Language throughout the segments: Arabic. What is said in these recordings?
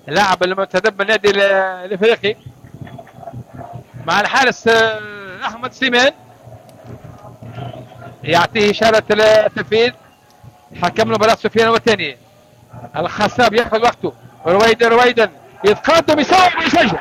اللاعب المنتدب من النادي الافريقي مع الحارس احمد سليمان، يعطيه اشاره التنفيذ حكم المباراه سفيان الوثاني. الخصاب ياخذ وقته، رويدا يتقدم يصوب ويسجل،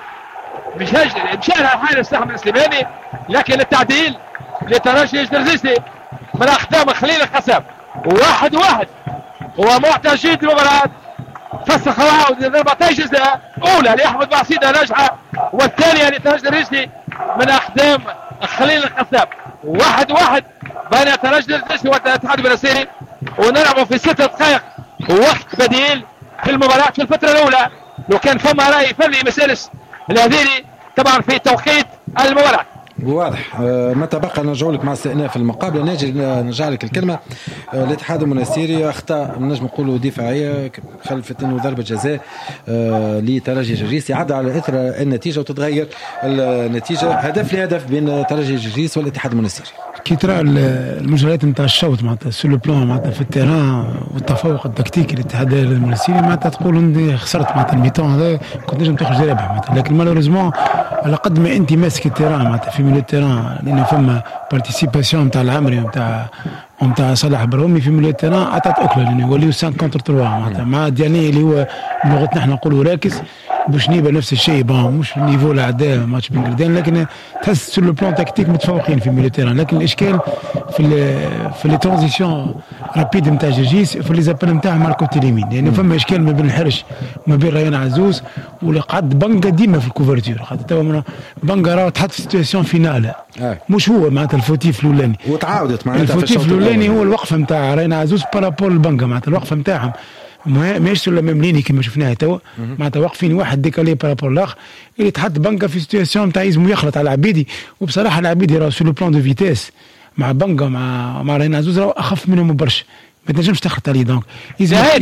مشى الحارس احمد السليماني، لكن التعديل لترجي الجرزيسي من اقدام خليل الخصاب. 1-1 هو معتجد المباراه، فسخ وعود ضربتي جزاء اولى لاحمد بعصيده ناجحه، والثانيه لترجي الجرزيسي من اقدام خليل الخصاب. 1-1 بين ترجي الجرزيسي والاتحاد البنزرتي، ونلعب في 6 دقائق وقت بديل في المباراة في الفترة الأولى. لو كان فما رأي فني مسالس الهذيلي طبعا في توقيت المباراة. واضح. متى بقى نرجع لك مع استئناف المقابله. نجي نرجع لك الكلمه. الاتحاد المنستيري اخطاء نجم نقولوا دفاعيه خلفت انه ضربه جزاء لترجي جرجيس يعدى على اثر النتيجه وتتغير النتيجه هدف لهدف بين ترجي جرجيس والاتحاد المنستيري. كي ترى المجريات نتاع الشوط معناتها سو لو بلان معناتها في التيران والتفوق التكتيكي للاتحاد المنستيري معناتها تقول اني خسرت معناتها الميتون هذا كنت نجم تخرج رابح معناتها، لكن مالوريزمون على قد ما انت ماسك التيران معناتها في ميلو التيران لانه فما بارتيسيباسيون نتاع العمري ونتاع صلاح برومي في ميلو التيران عطات اكله لانه يوليو 5 كونتر 3 معناتها مع دياني اللي هو بلغتنا احنا نقولوا راكز. بوشنيبه نفس الشيء مش في النيفو العداء ماتش بنجردان، لكن تحس سور لو بلان تكتيك متفوقين في ميلو تيران، لكن الاشكال في لي ترانزيسيون رابيد نتاع جرجيس في لي زابل نتاعهم على الكوتي اليمين، لانه فما اشكال ما بين الحرش وما بين ريان عزوز واللي قعد بنجا ديما في الكوفرتور. خاطر توا بنجا راه تحط في سيتواسيون فينال مش هو معناتها الفوتيف الاولاني وتعاودت معناتها الفوتيف الاولاني هو الوقفه نتاع ريان عزوز بارابول البنجا معناتها الوقفه نتاعهم ماهيش ولا ممليني كما شفناها توا معناتها واقفين واحد ديكالي بارابور لاخر اللي تحط بنكا في سيتواسيون نتاع يزمو يخلط على العبيدي. وبصراحه العبيدي راه سو لو بلان دو فيتيس مع بنكا مع رينا زوز راه اخف منهم برشا، ما تنجمش تخلط عليه. دونك نهايه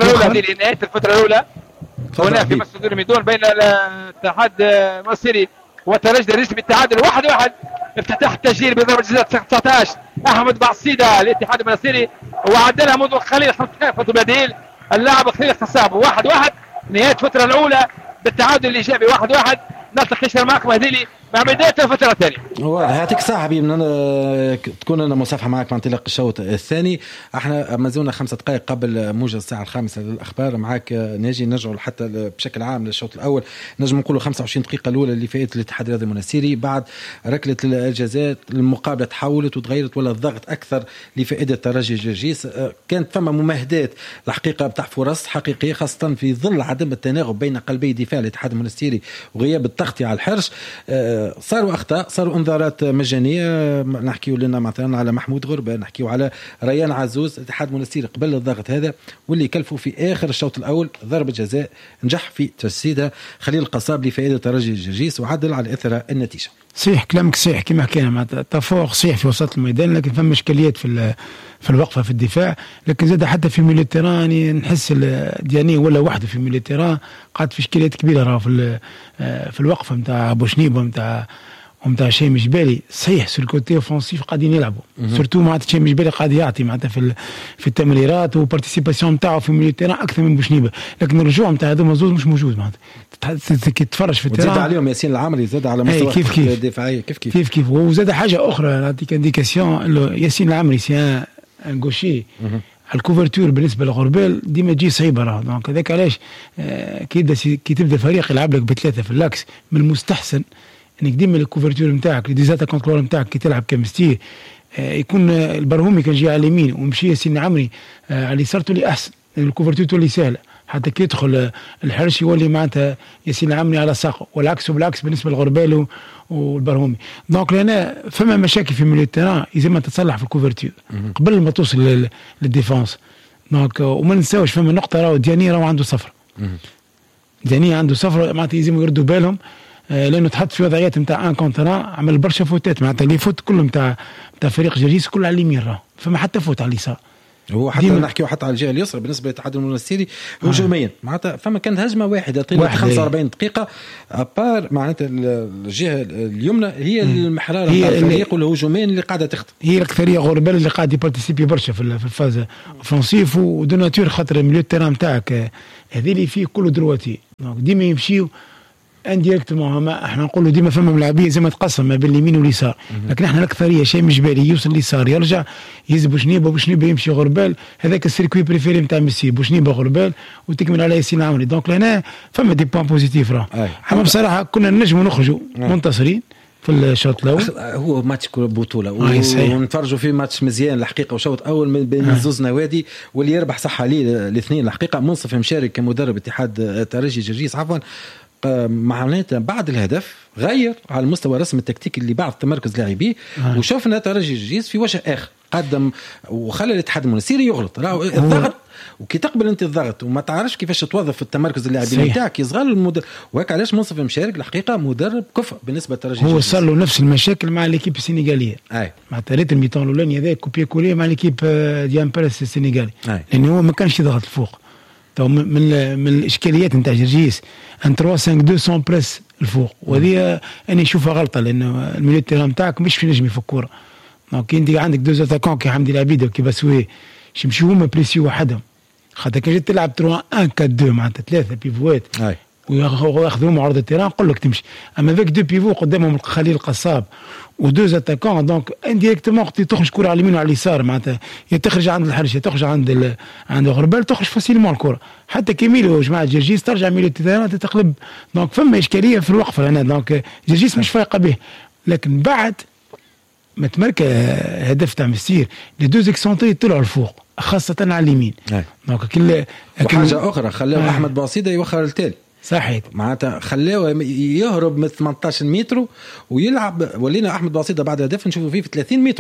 الفتره الاولى هنا في مسجد الميدون بين الاتحاد المنستيري والترجي الرسمي بالتعادل 1-1. افتتاح التسجيل بضربه جزاء 19 احمد بعصيده للاتحاد المنستيري وعدلها منذ قليل 5 دقائق بديل اللاعب خليل الخصاب. 1-1 نهايه الفتره الاولى بالتعادل الايجابي 1-1. نلتقي معكم هذيلي مع بدايه الفتره الثانيه. يعطيك الصحه حبيبي تكون انا مصافحه معك مع انطلاق الشوط الثاني. احنا ما زلنا 5 دقائق قبل موجز الساعه 5 للاخبار معك. نجي نرجعوا حتى بشكل عام للشوط الاول. نجم نقولوا 25 دقيقه الاولى اللي فاتت الاتحاد الرياضي المنستيري بعد ركله الجزاء المقابله تحولت وتغيرت ولا الضغط اكثر لفائده ترجي جرجيس. كانت فما ممهدات الحقيقه بتاع فرص حقيقيه خاصه في ظل عدم التناغم بين قلبي دفاع الاتحاد المنستيري وغياب التغطيه على الحرش. صاروا اخطاء، صاروا انذارات مجانيه. نحكيوا لنا مثلا على محمود غربه، نحكيوا على ريان عزوز. الاتحاد المنستيري قبل الضغط هذا واللي كلفوا في اخر الشوط الاول ضربه جزاء نجح في تسديدها خليل القصاب لفائده ترجي جرجيس وعدل على اثر النتيجه. صحيح كلامك صحيح كما كان مع تفوق صحيح في وسط الميدان، لكن فما اشكاليات في الوقفه في الدفاع. لكن زاد حتى في ميلو تيران نحس دياني ولا وحده في ميلو تيران قعدت في اشكاليات كبيره راه في الوقفه نتاع بوشنيبه نتاع شيء جبالي. صحيح سو الكوتي اوفونسيف قاعدين يلعبوا سورتو معناتها شيء جبالي قاعد يعطي معناتها في التمريرات وبارتيسيباسيون نتاعو في ميلو تيران اكثر من بوشنيبه، لكن الرجوع نتاع هذوما زوز مش موجود معناتها كي تتفرج في التيران. زاد عليهم ياسين العمري زاد على مستوى الدفاعيه كيف وزاد حاجه اخرى نعطيك انديكاسيون ياسين العمري سي ان غوشي الكوفرتور بالنسبه لغربال ديما تجي صعيبه راه. دونك هذاك علاش كي تبدا الفريق يلعب لك بثلاثه في اللاكس من المستحسن انك ديما الكوفرتور نتاعك ديزاتا كونترول نتاعك كي تلعب كمستير يكون البرهومي كان جاي على اليمين ومشي ياسين عمري على اليسار تولي احسن، الكوفرتور تولي سهله حتى كي يدخل الحرش يولي معناتها ياسين عمري على ساقه، والعكس وبالعكس بالنسبه للغربال والبرهومي. دونك هنا فما مشاكل في ميليو التيران لازم تتصلح في الكوفرتور قبل ما توصل للديفونس. دونك وما ننساوش فما نقطه راهو دياني راهو عنده صفر، دياني عنده صفر معناتها لازم يردوا بالهم لانه تحط في وضعيات نتاع ان كونتر عمل برشا فوتات معناتها اللي فوت كله نتاع فريق جرجيس كله على اليمين راه فما حتى فوت على اليسار. هو حتى نحكيو حتى على الجهه اليسرى بالنسبه للاتحاد المنستيري هجوميا معناتها فما كانت هجمه واحده طيله 45 دقيقه ابار معناتها الجهه اليمنى هي المحراره نتاع الفريق والهجوميا اللي قاعده تخطئ، هي الاكثريه غربال اللي قاعد يبارتيسيبي برشا في الفاز اوفنسيف ودو ناتور خاطر ميليو التيران نتاعك هذه اللي فيه كله درواتي دونك ديما يمشيو انديريكتومون. احنا نقولوا ديما فما ملاعبيه زي ما تقسم ما بين اليمين واليسار، لكن احنا الاكثريه شيء مش بالي يوصل اليسار يرجع يهز بوشنيبه يمشي غربال، هذاك السيركوي بريفيري نتاع ميسي بوشنيبه غربال وتكمل على ياسين العوني. دونك لهنا فما دي بوان بوزيتيف راه. اما بصراحه كنا نجموا نخرجوا منتصرين في الشوط الاول. هو ماتش بطوله ونتفرجوا فيه ماتش مزيان الحقيقه، وشوط اول بين زوز نوادي واللي يربح صح عليه الاثنين الحقيقه. منصف مشارك كمدرب اتحاد ترجي جرجيس عفوا معناتها بعد الهدف غير على المستوى الرسم التكتيكي اللي بعد تمركز لاعبيه وشوفنا ترجي جرجيس في وجه اخر قدم وخلى الاتحاد المنستيري يغلط. الضغط وكي تقبل انت الضغط وما تعرفش كيفاش توظف في التمركز اللاعبين نتاعك يصغر المدرب. وهيك علاش منصف مشارك الحقيقه مدرب كفء بالنسبه للترجي. هو صار له نفس المشاكل مع ليكيب السنغاليه مع تاريخ الميتون الاولاني هذا كوبي كولي مع ليكيب ديان باريس السنغالي، لانه هو ما كانش يضغط الفوق. من الاشكاليات نتاع جرجيس ان 3-5-2 سون بريس الفوق، وهذه انا نشوفها غلطه لانه الميليو تيران نتاعك مش في نجم في الكوره. دونك انت عندك دو زاتاكون كي حمدي العبيد وكي باسوي يمشيو هما بريسيو وحدهم، خاطر كي جيت تلعب 3-1-4-2 معناتها 3 بيفوات وياخذوهم عرض التيران نقول لك تمشي. اما ذاك دو بيفو قدامهم خليل القصاب ودو زاتاكون دونك انديريكتومون تخرج كره على اليمين وعلى اليسار معناتها تخرج عند الحرش تخرج عند غربال تخرج فاسيلمون الكره حتى كيميلو جماعه جرجيس ترجع ميلو التيران تتقلب. دونك فما اشكاليه في الوقفه هنا. دونك جرجيس مش فايقه به، لكن بعد ما تمرك هدف تاع مسير لي دو زيكسونتري طلعوا الفوق خاصه على اليمين. دونك حاجه اخرى خلاو احمد بوعصيده يوخر التالي صحيح معناتها خلاه يهرب من 18 متر ويلعب. ولينا احمد بوعصيده بعد هدف نشوفوا فيه في 30 متر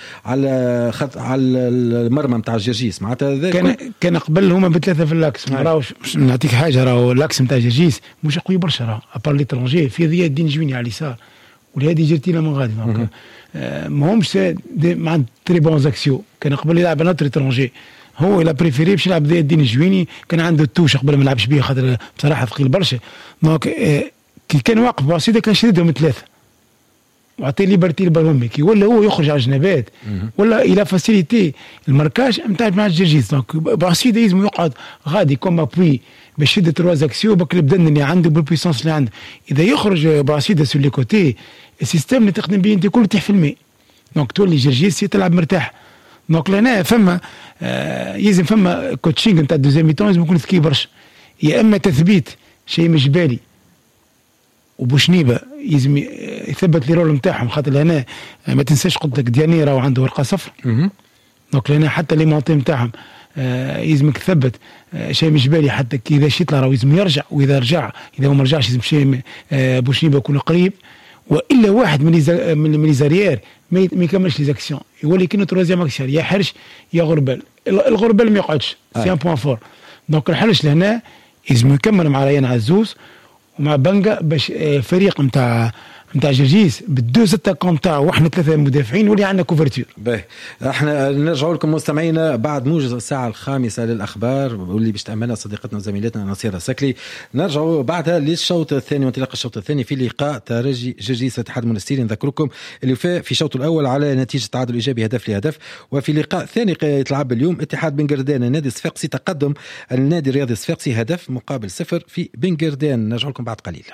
على المرمى نتاع جرجيس. معناتها كان قبل هما بثلاثه في اللاكس. راهوش نعطيك حاجه، راهو اللاكس نتاع جرجيس مش قوي برشا، راه ابار ليترونجي في ضياء الدين جويني على اليسار ولهادي جرتينا من غادي. دونك ما همش مع تري بون زاكسيو. كان قبل يلعب نوتر ليترونجي، هو لا بريفيري باش يلعب ضياء الدين الجويني، كان عنده التوش قبل ما يلعبش بيه خاطر بصراحه ثقيل برشا. دونك كي كان واقف بوعصيده كان شددهم ثلاثه وعطيه ليبرتي البرهمي كي ولا هو يخرج على الجنبات ولا الى فاسيليتي الماركاج نتاع مع الجرجيس. دونك بوعصيده لازم يقعد غادي كوم ابوي باش يشد تروا زاكسيو بك البدن اللي عنده بالبيسونس اللي عنده. اذا يخرج بوعصيده سور لي كوتي السيستم اللي تخدم به انت كله تحت في الماء، دونك تولي جرجيس تلعب مرتاح. دونك لهنا فما يلزم فما كوتشينغ نتاع دوزيام ميتون لازم يكون ذكي برشا، يا اما تثبيت شيء مش بالي وبوشنيبه يلزم يثبت لي رول نتاعهم خاطر لهنا ما تنساش قلت لك دياني راهو عنده ورقه صفر. دونك لهنا حتى لي مونتي نتاعهم يلزمك تثبت شيء مش بالي حتى كي اذا شيت راهو يلزم يرجع، واذا رجع اذا هو ما رجعش يلزم شيء بوشنيبه يكون قريب، والا واحد من لي زاريير ما يكملش لي زاكسيون يولي كأنه تروازيام اكسيون يا حرش يا غربال. الغربال ما يقعدش سي ان بوان فور. دونك الحرش لهنا يلزم يكمل مع ريان عزوز ومع بنجا باش فريق نتاع جرجيس بالدو ستة نتاعو واحنا ثلاثه مدافعين واللي عندنا كوفرتور. باهي احنا نرجعوا لكم مستمعينا بعد موجز الساعه 5 للاخبار واللي باش تاملها صديقتنا وزميلتنا نصيره سكلي. نرجعوا بعدها للشوط الثاني وانطلاق الشوط الثاني في لقاء ترجي جرجيس الاتحاد المنستيري. نذكركم اللي فات في الشوط الاول على نتيجه تعادل ايجابي هدف لهدف. وفي لقاء ثاني يتلعب اليوم اتحاد بنجردان النادي الصفاقسي تقدم النادي الرياضي الصفاقسي هدف مقابل 0 في بنجردان. نرجع لكم بعد قليل.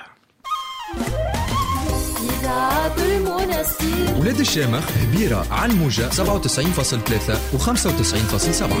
ولاد الشامخ بيرة عن موجة 97.3 و 95.7.